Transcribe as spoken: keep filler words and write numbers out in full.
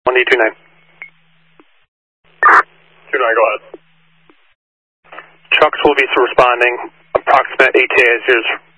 one D two nine. two nine, go ahead. Trucks will be responding approximate E T A as